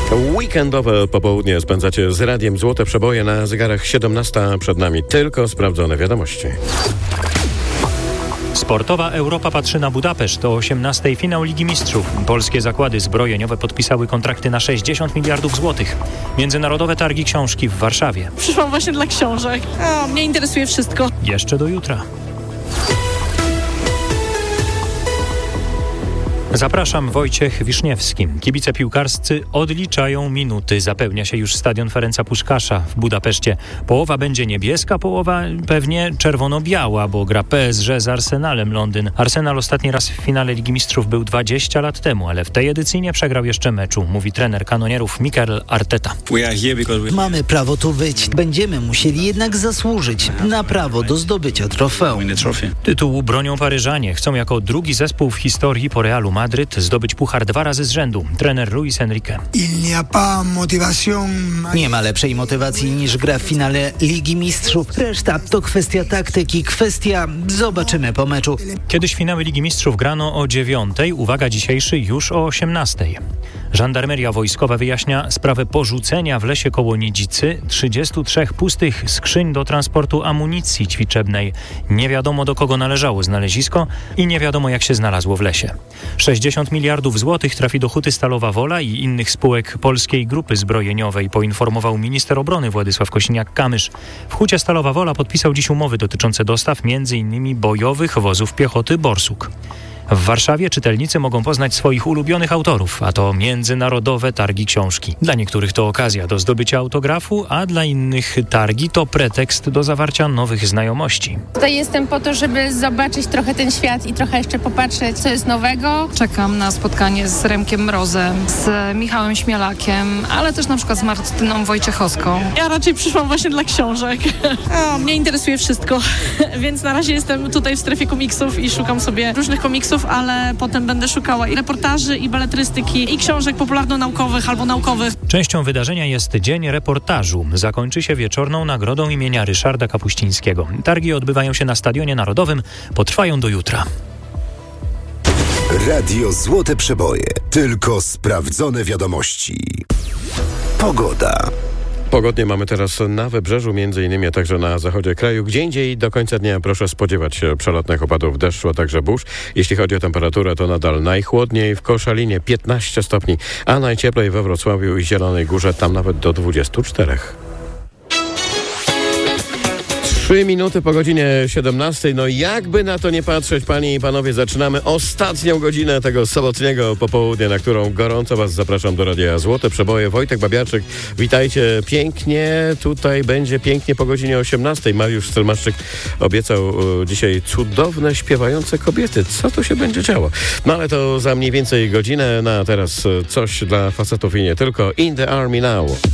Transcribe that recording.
Weekendowe popołudnie spędzacie z Radiem Złote Przeboje, na zegarach 17 przed nami tylko sprawdzone wiadomości. Sportowa Europa patrzy na Budapeszt. O 18:00 finał Ligi Mistrzów. Polskie zakłady zbrojeniowe podpisały kontrakty na 60 miliardów złotych. Międzynarodowe targi książki w Warszawie. Przyszłam właśnie dla książek. Mnie interesuje wszystko. Jeszcze do jutra. Zapraszam, Wojciech Wiszniewski. Kibice piłkarscy odliczają minuty. Zapełnia się już stadion Ferenca Puskasza w Budapeszcie. Połowa będzie niebieska, połowa pewnie czerwono-biała, bo gra PSG z Arsenalem Londyn. Arsenal ostatni raz w finale Ligi Mistrzów był 20 lat temu, ale w tej edycji nie przegrał jeszcze meczu, mówi trener kanonierów Mikel Arteta. Mamy prawo tu być. Będziemy musieli jednak zasłużyć na prawo do zdobycia trofeum. Tytułu bronią Paryżanie. Chcą jako drugi zespół w historii po Realu Madryt zdobyć puchar 2 razy z rzędu. Trener Luis Enrique. Nie ma lepszej motywacji niż gra w finale Ligi Mistrzów. Reszta to kwestia taktyki, zobaczymy po meczu. Kiedyś finały Ligi Mistrzów grano o 9:00, uwaga, dzisiejszy już o 18:00. Żandarmeria wojskowa wyjaśnia sprawę porzucenia w lesie koło Nidzicy 33 pustych skrzyń do transportu amunicji ćwiczebnej. Nie wiadomo, do kogo należało znalezisko i nie wiadomo, jak się znalazło w lesie. 60 miliardów złotych trafi do Huty Stalowa Wola i innych spółek Polskiej Grupy Zbrojeniowej, poinformował minister obrony Władysław Kosiniak-Kamysz. W Hucie Stalowa Wola podpisał dziś umowy dotyczące dostaw m.in. bojowych wozów piechoty Borsuk. W Warszawie czytelnicy mogą poznać swoich ulubionych autorów, a to międzynarodowe targi książki. Dla niektórych to okazja do zdobycia autografu, a dla innych targi to pretekst do zawarcia nowych znajomości. Tutaj jestem po to, żeby zobaczyć trochę ten świat i trochę jeszcze popatrzeć, co jest nowego. Czekam na spotkanie z Remkiem Mrozem, z Michałem Śmielakiem, ale też na przykład z Martyną Wojciechowską. Ja raczej przyszłam właśnie dla książek. Mnie interesuje wszystko, więc na razie jestem tutaj w strefie komiksów i szukam sobie różnych komiksów, ale potem będę szukała i reportaży, i beletrystyki, i książek popularno-naukowych albo naukowych. Częścią wydarzenia jest Dzień Reportażu. Zakończy się wieczorną nagrodą imienia Ryszarda Kapuścińskiego. Targi odbywają się na Stadionie Narodowym, potrwają do jutra. Radio Złote Przeboje. Tylko sprawdzone wiadomości. Pogoda. Pogodnie mamy teraz na wybrzeżu, między innymi, a także na zachodzie kraju. Gdzie indziej do końca dnia proszę spodziewać się przelotnych opadów deszczu, a także burz. Jeśli chodzi o temperaturę, to nadal najchłodniej w Koszalinie 15 stopni, a najcieplej we Wrocławiu i Zielonej Górze, tam nawet do 24. 3 minuty po godzinie 17. No jakby na to nie patrzeć, panie i panowie, zaczynamy ostatnią godzinę tego sobotniego popołudnia, na którą gorąco was zapraszam do Radia Złote Przeboje. Wojtek Babiarczyk, witajcie pięknie. Tutaj będzie pięknie po godzinie 18. Mariusz Stelmaszczyk obiecał dzisiaj cudowne, śpiewające kobiety. Co to się będzie działo? No ale to za mniej więcej godzinę. No a teraz coś dla facetów i nie tylko. In the Army Now.